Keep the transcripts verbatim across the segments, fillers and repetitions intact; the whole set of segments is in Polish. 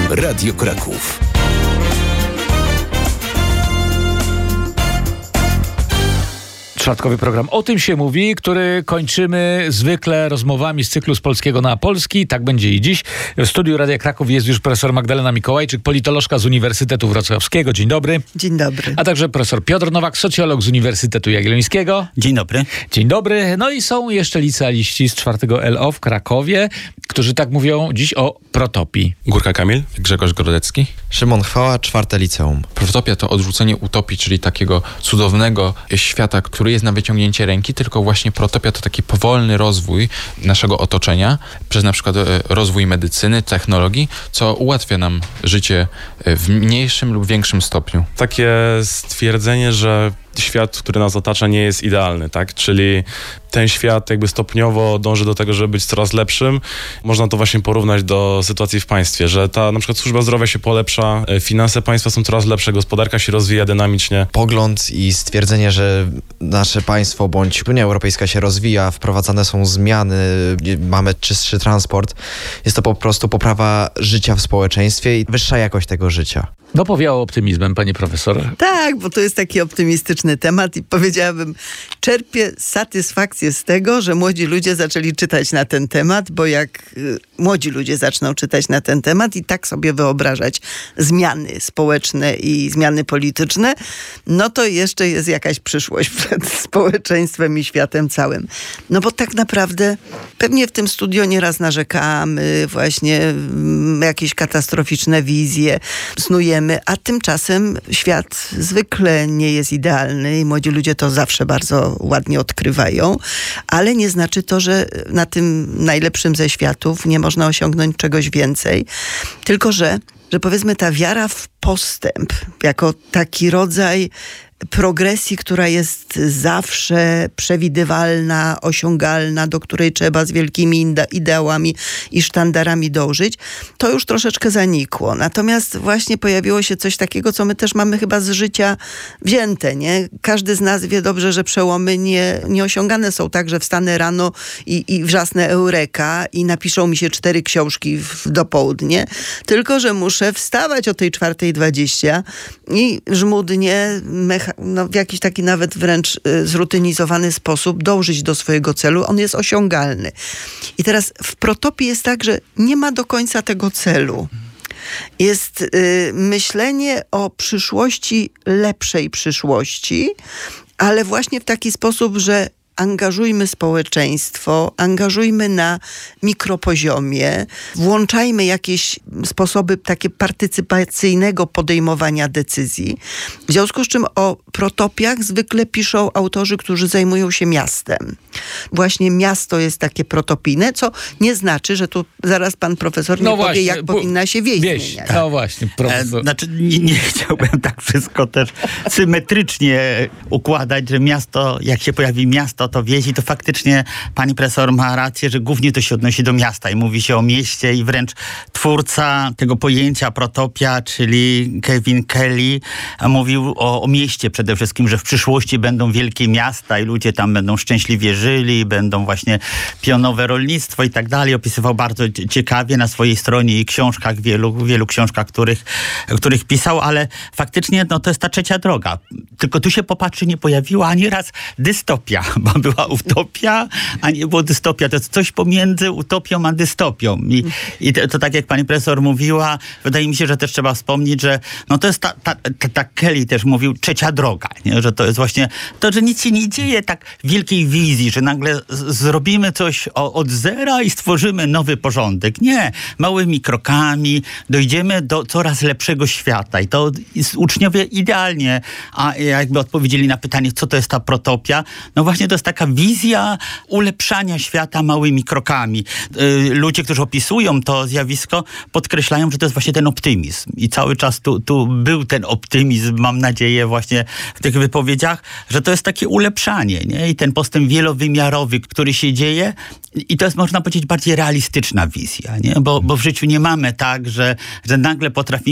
Radio Kraków. Czwartkowy program O tym się mówi, który kończymy zwykle rozmowami z cyklu Z polskiego na polski. Tak będzie i dziś. W studiu Radia Kraków jest już profesor Magdalena Mikołajczyk, politolożka z Uniwersytetu Wrocławskiego. Dzień dobry. Dzień dobry. A także profesor Piotr Nowak, socjolog z Uniwersytetu Jagiellońskiego. Dzień dobry. Dzień dobry. No i są jeszcze licealiści z czwartego L O w Krakowie, którzy tak mówią dziś o protopii. Górka Kamil, Grzegorz Grodecki. Szymon Chwała, czwarte liceum. Protopia to odrzucenie utopii, czyli takiego cudownego świata, który jest na wyciągnięcie ręki, tylko właśnie protopia to taki powolny rozwój naszego otoczenia przez na przykład rozwój medycyny, technologii, co ułatwia nam życie w mniejszym lub większym stopniu. Takie stwierdzenie, że świat, który nas otacza, nie jest idealny, tak? Czyli ten świat jakby stopniowo dąży do tego, żeby być coraz lepszym. Można to właśnie porównać do sytuacji w państwie, że ta na przykład służba zdrowia się polepsza, finanse państwa są coraz lepsze, gospodarka się rozwija dynamicznie. Pogląd i stwierdzenie, że nasze państwo bądź Unia Europejska się rozwija, wprowadzane są zmiany, mamy czystszy transport, jest to po prostu poprawa życia w społeczeństwie i wyższa jakość tego życia. No powiało optymizmem, panie profesor. Tak, bo to jest taki optymistyczny temat i powiedziałabym, czerpię satysfakcję z tego, że młodzi ludzie zaczęli czytać na ten temat, bo jak y, młodzi ludzie zaczną czytać na ten temat i tak sobie wyobrażać zmiany społeczne i zmiany polityczne, no to jeszcze jest jakaś przyszłość przed społeczeństwem i światem całym. No bo tak naprawdę pewnie w tym studio nieraz narzekamy, właśnie mm, jakieś katastroficzne wizje snujemy, a tymczasem świat zwykle nie jest idealny i młodzi ludzie to zawsze bardzo ładnie odkrywają, ale nie znaczy to, że na tym najlepszym ze światów nie można osiągnąć czegoś więcej, tylko że, że powiedzmy ta wiara w postęp jako taki rodzaj progresji, która jest zawsze przewidywalna, osiągalna, do której trzeba z wielkimi ideałami i sztandarami dążyć, to już troszeczkę zanikło. Natomiast właśnie pojawiło się coś takiego, co my też mamy chyba z życia wzięte, nie? Każdy z nas wie dobrze, że przełomy nie, nie osiągane są tak, że wstanę rano i, i wrzasnę eureka i napiszą mi się cztery książki w, w dopołudnie, tylko że muszę wstawać o tej czwartej dwadzieścia i żmudnie mechanizm no, w jakiś taki nawet wręcz y, zrutynizowany sposób dążyć do swojego celu. On jest osiągalny. I teraz w protopii jest tak, że nie ma do końca tego celu. Jest y, myślenie o przyszłości, lepszej przyszłości, ale właśnie w taki sposób, że angażujmy społeczeństwo, angażujmy na mikropoziomie, włączajmy jakieś sposoby takie partycypacyjnego podejmowania decyzji. W związku z czym o protopiach zwykle piszą autorzy, którzy zajmują się miastem. Właśnie miasto jest takie protopijne, co nie znaczy, że tu zaraz pan profesor nie no powie, właśnie, jak bo, powinna się wieś wieś, zmieniać. No właśnie, profesor. E, znaczy nie, nie chciałbym tak wszystko też symetrycznie układać, że miasto, jak się pojawi miasto, to wieś i to faktycznie pani profesor ma rację, że głównie to się odnosi do miasta i mówi się o mieście i wręcz twórca tego pojęcia protopia, czyli Kevin Kelly, mówił o, o mieście przede wszystkim, że w przyszłości będą wielkie miasta i ludzie tam będą szczęśliwie żyli, będą właśnie pionowe rolnictwo i tak dalej. Opisywał bardzo ciekawie na swojej stronie i książkach, wielu, wielu książkach, których, których pisał, ale faktycznie no, to jest ta trzecia droga. Tylko tu się popatrzy, nie pojawiła ani raz dystopia, bo była utopia, a nie było dystopia. To jest coś pomiędzy utopią a dystopią. I, i to, to tak jak pani profesor mówiła, wydaje mi się, że też trzeba wspomnieć, że no to jest ta, ta, ta, ta Kelly też mówił, trzecia droga, nie? Że to jest właśnie to, że nic się nie dzieje tak wielkiej wizji, że nagle z, zrobimy coś o, od zera i stworzymy nowy porządek. Nie. Małymi krokami dojdziemy do coraz lepszego świata i to jest uczniowie idealnie, a jakby odpowiedzieli na pytanie, co to jest ta protopia, no właśnie to jest taka wizja ulepszania świata małymi krokami. Ludzie, którzy opisują to zjawisko, podkreślają, że to jest właśnie ten optymizm. I cały czas tu, tu był ten optymizm, mam nadzieję, właśnie w tych wypowiedziach, że to jest takie ulepszanie, nie? I ten postęp wielowymiarowy, który się dzieje, i to jest, można powiedzieć, bardziej realistyczna wizja, nie? Bo, bo w życiu nie mamy tak, że, że nagle potrafimy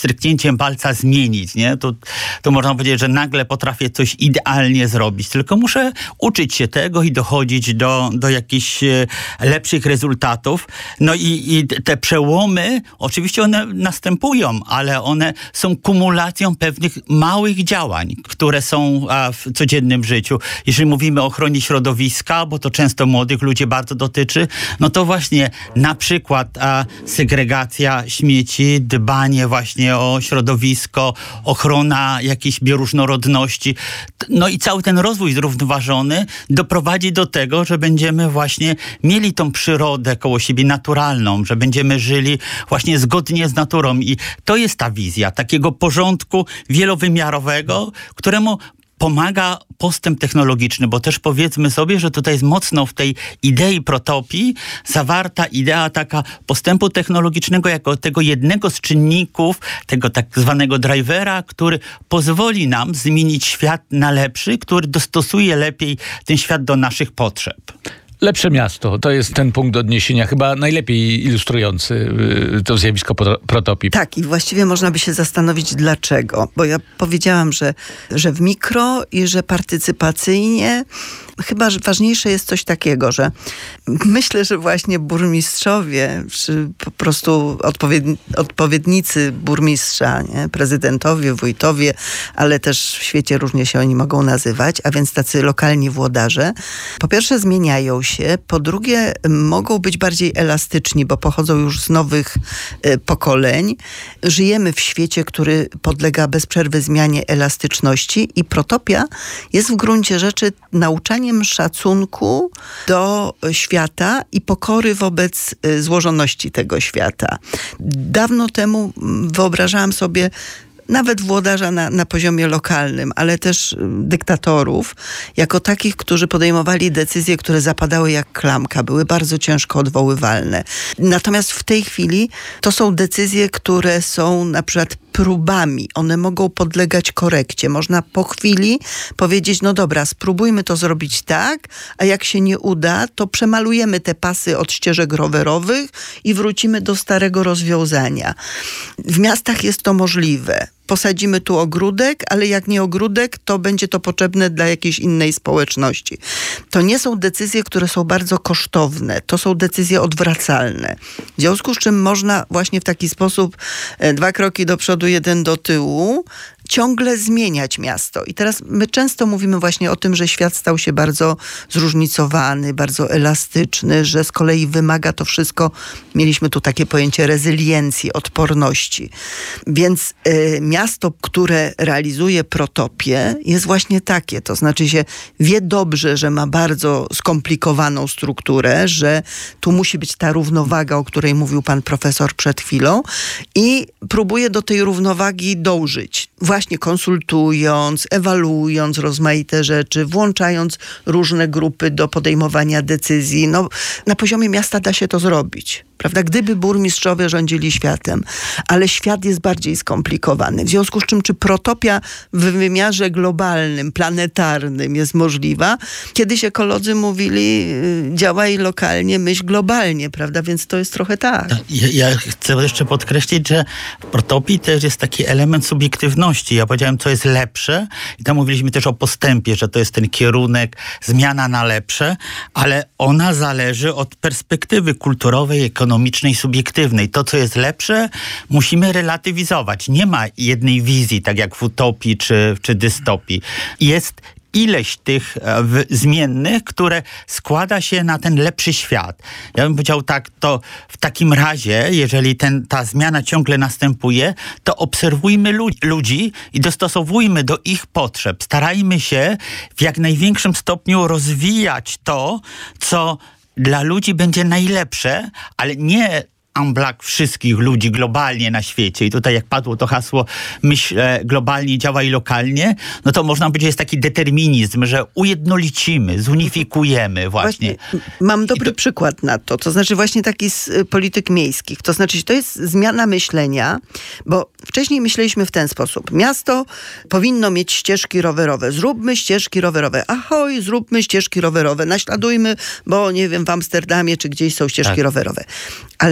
stryknięciem palca zmienić, nie? To, to można powiedzieć, że nagle potrafię coś idealnie zrobić, tylko muszę uczyć się tego i dochodzić do, do jakichś e, lepszych rezultatów. No i, i te przełomy, oczywiście one następują, ale one są kumulacją pewnych małych działań, które są a, w codziennym życiu. Jeżeli mówimy o ochronie środowiska, bo to często młodych ludzi bardzo dotyczy, no to właśnie na przykład a, segregacja śmieci, dbanie właśnie o środowisko, ochrona jakiejś bioróżnorodności, no i cały ten rozwój zrównoważony doprowadzi do tego, że będziemy właśnie mieli tą przyrodę koło siebie naturalną, że będziemy żyli właśnie zgodnie z naturą i to jest ta wizja takiego porządku wielowymiarowego, któremu pomaga postęp technologiczny, bo też powiedzmy sobie, że tutaj jest mocno w tej idei protopii zawarta idea taka postępu technologicznego jako tego jednego z czynników, tego tak zwanego drivera, który pozwoli nam zmienić świat na lepszy, który dostosuje lepiej ten świat do naszych potrzeb. Lepsze miasto, to jest ten punkt odniesienia, chyba najlepiej ilustrujący to zjawisko protopii. Tak, i właściwie można by się zastanowić dlaczego. Bo ja powiedziałam, że, że w mikro i że partycypacyjnie chyba ważniejsze jest coś takiego, że myślę, że właśnie burmistrzowie, czy po prostu odpowiedni, odpowiednicy burmistrza, nie? Prezydentowie, wójtowie, ale też w świecie różnie się oni mogą nazywać, a więc tacy lokalni włodarze, po pierwsze zmieniają się, po drugie mogą być bardziej elastyczni, bo pochodzą już z nowych y, pokoleń. Żyjemy w świecie, który podlega bez przerwy zmianie elastyczności i protopia jest w gruncie rzeczy nauczaniem szacunku do świata i pokory wobec y, złożoności tego świata. Dawno temu wyobrażałam sobie nawet włodarza na, na poziomie lokalnym, ale też dyktatorów, jako takich, którzy podejmowali decyzje, które zapadały jak klamka, były bardzo ciężko odwoływalne. Natomiast w tej chwili to są decyzje, które są na przykład próbami. One mogą podlegać korekcie. Można po chwili powiedzieć, no dobra, spróbujmy to zrobić tak, a jak się nie uda, to przemalujemy te pasy od ścieżek rowerowych i wrócimy do starego rozwiązania. W miastach jest to możliwe. Posadzimy tu ogródek, ale jak nie ogródek, to będzie to potrzebne dla jakiejś innej społeczności. To nie są decyzje, które są bardzo kosztowne. To są decyzje odwracalne. W związku z czym można właśnie w taki sposób dwa kroki do przodu, jeden do tyłu, ciągle zmieniać miasto. I teraz my często mówimy właśnie o tym, że świat stał się bardzo zróżnicowany, bardzo elastyczny, że z kolei wymaga to wszystko, mieliśmy tu takie pojęcie rezyliencji, odporności. Więc y, miasto, które realizuje protopię, jest właśnie takie. To znaczy się wie dobrze, że ma bardzo skomplikowaną strukturę, że tu musi być ta równowaga, o której mówił pan profesor przed chwilą i próbuje do tej równowagi dążyć. Właśnie konsultując, ewaluując rozmaite rzeczy, włączając różne grupy do podejmowania decyzji. No, na poziomie miasta da się to zrobić. Prawda? Gdyby burmistrzowie rządzili światem, ale świat jest bardziej skomplikowany. W związku z czym, czy protopia w wymiarze globalnym, planetarnym jest możliwa? Kiedyś ekolodzy mówili, działaj lokalnie, myśl globalnie, prawda? Więc to jest trochę tak. Ja, ja chcę jeszcze podkreślić, że w protopii też jest taki element subiektywności. Ja powiedziałem, co jest lepsze i tam mówiliśmy też o postępie, że to jest ten kierunek, zmiana na lepsze, ale ona zależy od perspektywy kulturowej, ekonomicznej, ekonomicznej, subiektywnej. To, co jest lepsze, musimy relatywizować. Nie ma jednej wizji, tak jak w utopii czy, czy dystopii. Jest ileś tych e, w, zmiennych, które składa się na ten lepszy świat. Ja bym powiedział tak, to w takim razie, jeżeli ten, ta zmiana ciągle następuje, to obserwujmy lu- ludzi i dostosowujmy do ich potrzeb. Starajmy się w jak największym stopniu rozwijać to, co dla ludzi będzie najlepsze, ale nie en bloc wszystkich ludzi globalnie na świecie. I tutaj jak padło to hasło myśl globalnie, działaj lokalnie, no to można powiedzieć, że jest taki determinizm, że ujednolicimy, zunifikujemy właśnie. właśnie mam dobry to... przykład na to. To znaczy właśnie taki z polityk miejskich. To znaczy to jest zmiana myślenia, bo wcześniej myśleliśmy w ten sposób. Miasto powinno mieć ścieżki rowerowe. Zróbmy ścieżki rowerowe. Ahoj, zróbmy ścieżki rowerowe. Naśladujmy, bo nie wiem, w Amsterdamie czy gdzieś są ścieżki tak. rowerowe. Ale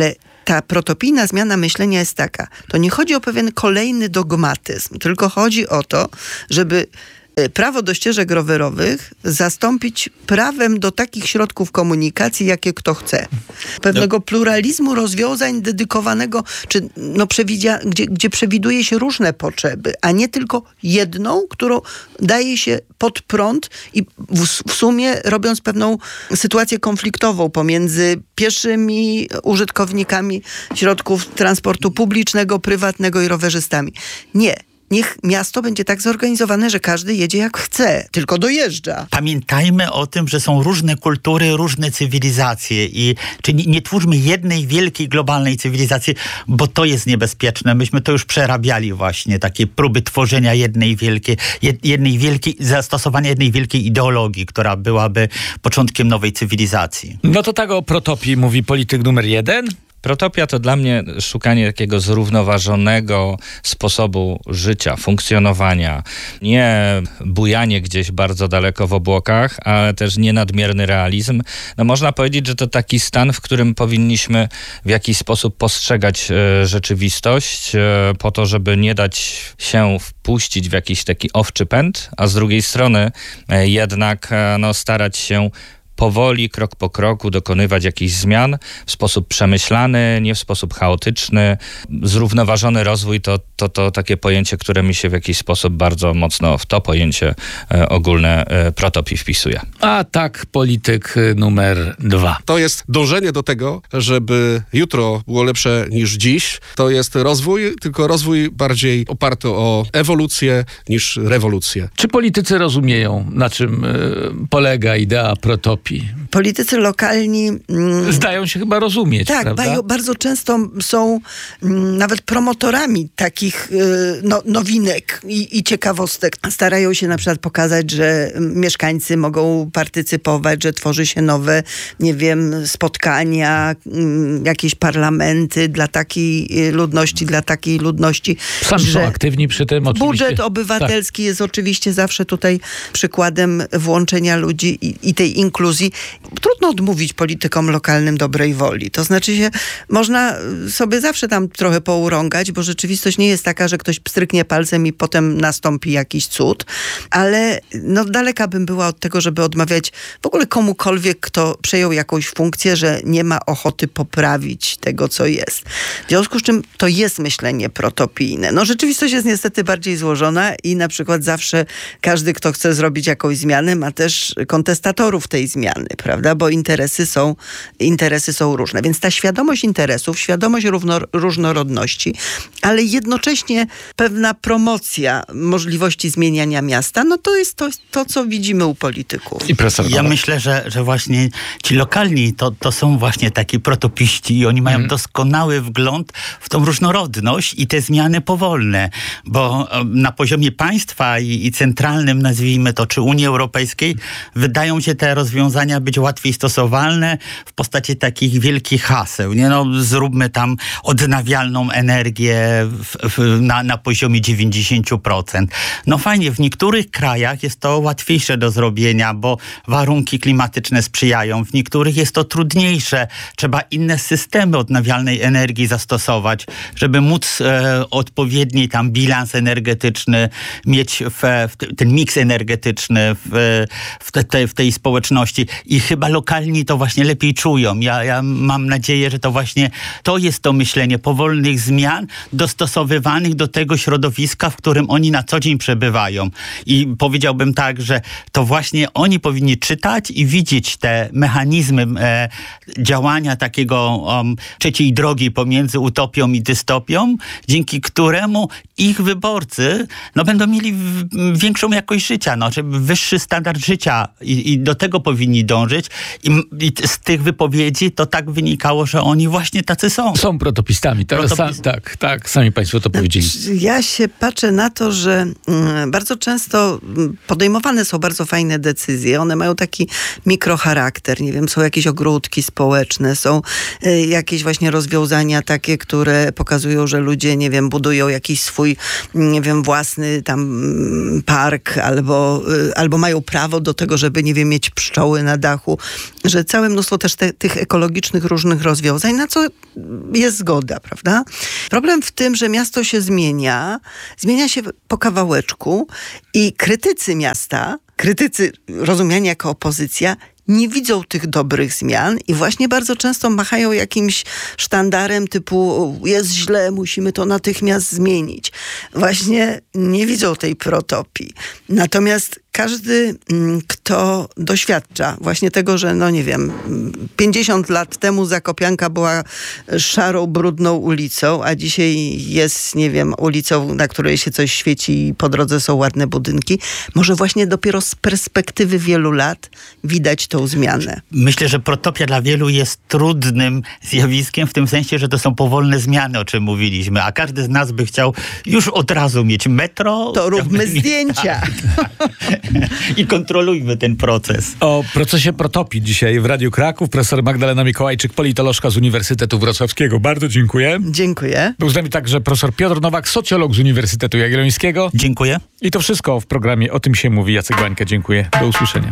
ta protopijna zmiana myślenia jest taka. To nie chodzi o pewien kolejny dogmatyzm, tylko chodzi o to, żeby prawo do ścieżek rowerowych zastąpić prawem do takich środków komunikacji, jakie kto chce. Pewnego pluralizmu rozwiązań dedykowanego, czy no przewidzia, gdzie, gdzie przewiduje się różne potrzeby, a nie tylko jedną, którą daje się pod prąd i w, w sumie robiąc pewną sytuację konfliktową pomiędzy pieszymi użytkownikami środków transportu publicznego, prywatnego i rowerzystami. Nie. Niech miasto będzie tak zorganizowane, że każdy jedzie jak chce, tylko dojeżdża. Pamiętajmy o tym, że są różne kultury, różne cywilizacje i czy nie, nie twórzmy jednej wielkiej, globalnej cywilizacji, bo to jest niebezpieczne. Myśmy to już przerabiali właśnie, takie próby tworzenia jednej wielkiej, jed, jednej wielkiej, zastosowania jednej wielkiej ideologii, która byłaby początkiem nowej cywilizacji. No to tak o protopii mówi polityk numer jeden. Protopia to dla mnie szukanie takiego zrównoważonego sposobu życia, funkcjonowania. Nie bujanie gdzieś bardzo daleko w obłokach, ale też nie nadmierny realizm. No można powiedzieć, że to taki stan, w którym powinniśmy w jakiś sposób postrzegać e, rzeczywistość e, po to, żeby nie dać się wpuścić w jakiś taki owczy pęd, a z drugiej strony e, jednak e, no, starać się powoli, krok po kroku dokonywać jakichś zmian w sposób przemyślany, nie w sposób chaotyczny. Zrównoważony rozwój to, to, to takie pojęcie, które mi się w jakiś sposób bardzo mocno w to pojęcie e, ogólne e, protopii wpisuje. A tak polityk numer dwa. To jest dążenie do tego, żeby jutro było lepsze niż dziś. To jest rozwój, tylko rozwój bardziej oparty o ewolucję niż rewolucję. Czy politycy rozumieją, na czym y, polega idea protopii? Politycy lokalni... Mm, Zdają się chyba rozumieć, tak, prawda? bajo, bardzo często są mm, nawet promotorami takich y, no, nowinek i, i ciekawostek. Starają się na przykład pokazać, że mieszkańcy mogą partycypować, że tworzy się nowe, nie wiem, spotkania, y, jakieś parlamenty dla takiej ludności, dla takiej ludności. Sami są aktywni przy tym, oczywiście. Budżet obywatelski tak. jest oczywiście zawsze tutaj przykładem włączenia ludzi i, i tej inkluzji. Trudno odmówić politykom lokalnym dobrej woli. To znaczy się, można sobie zawsze tam trochę pourągać, bo rzeczywistość nie jest taka, że ktoś pstryknie palcem i potem nastąpi jakiś cud, ale no daleka bym była od tego, żeby odmawiać w ogóle komukolwiek, kto przejął jakąś funkcję, że nie ma ochoty poprawić tego, co jest. W związku z czym to jest myślenie protopijne. No rzeczywistość jest niestety bardziej złożona i na przykład zawsze każdy, kto chce zrobić jakąś zmianę, ma też kontestatorów tej zmiany, prawda? Bo interesy są, interesy są różne. Więc ta świadomość interesów, świadomość równo, różnorodności, ale jednocześnie pewna promocja możliwości zmieniania miasta, no to jest to, to co widzimy u polityków. I profesor Ja myślę, że, że właśnie ci lokalni to, to są właśnie taki protopiści i oni mają mm. doskonały wgląd w tą różnorodność i te zmiany powolne, bo na poziomie państwa i, i centralnym, nazwijmy to, czy Unii Europejskiej, wydają się te rozwiązania być łatwiej stosowalne w postaci takich wielkich haseł. Nie no, zróbmy tam odnawialną energię w, w, na, na poziomie dziewięćdziesiąt procent. No fajnie, w niektórych krajach jest to łatwiejsze do zrobienia, bo warunki klimatyczne sprzyjają. W niektórych jest to trudniejsze. Trzeba inne systemy odnawialnej energii zastosować, żeby móc e, odpowiedni tam bilans energetyczny mieć, w, w ten miks energetyczny w, w, te, w tej społeczności. I chyba lokalni to właśnie lepiej czują. Ja, ja mam nadzieję, że to właśnie to jest to myślenie powolnych zmian dostosowywanych do tego środowiska, w którym oni na co dzień przebywają. I powiedziałbym tak, że to właśnie oni powinni czytać i widzieć te mechanizmy e, działania takiego um, trzeciej drogi pomiędzy utopią i dystopią, dzięki któremu ich wyborcy no, będą mieli w, większą jakość życia, no, wyższy standard życia i, i do tego powinni dążyć. I, I z tych wypowiedzi to tak wynikało, że oni właśnie tacy są. Są protopistami. Teraz Protopist... sam, tak, tak, sami państwo to powiedzieli. Ja się patrzę na to, że mm, bardzo często podejmowane są bardzo fajne decyzje. One mają taki mikrocharakter. Nie wiem, są jakieś ogródki społeczne, są y, jakieś właśnie rozwiązania takie, które pokazują, że ludzie, nie wiem, budują jakiś swój, nie wiem, własny tam park albo, y, albo mają prawo do tego, żeby, nie wiem, mieć pszczoły szkoły na dachu, że całe mnóstwo też te, tych ekologicznych różnych rozwiązań, na co jest zgoda, prawda? Problem w tym, że miasto się zmienia, zmienia się po kawałeczku i krytycy miasta, krytycy rozumiani jako opozycja, nie widzą tych dobrych zmian i właśnie bardzo często machają jakimś sztandarem typu jest źle, musimy to natychmiast zmienić. Właśnie nie widzą tej protopii. Natomiast każdy, kto doświadcza właśnie tego, że no nie wiem, pięćdziesiąt lat temu Zakopianka była szarą, brudną ulicą, a dzisiaj jest, nie wiem, ulicą, na której się coś świeci i po drodze są ładne budynki. Może właśnie dopiero z perspektywy wielu lat widać tą zmianę. Myślę, że protopia dla wielu jest trudnym zjawiskiem w tym sensie, że to są powolne zmiany, o czym mówiliśmy, a każdy z nas by chciał już od razu mieć metro. To róbmy zdjęcia. I kontrolujmy ten proces. O procesie protopii dzisiaj w Radiu Kraków profesor Magdalena Mikołajczyk, politolożka z Uniwersytetu Wrocławskiego. Bardzo dziękuję. Dziękuję. Był z nami także profesor Piotr Nowak, socjolog z Uniwersytetu Jagiellońskiego. Dziękuję. I to wszystko w programie O tym się mówi. Jacek Bańka, dziękuję. Do usłyszenia.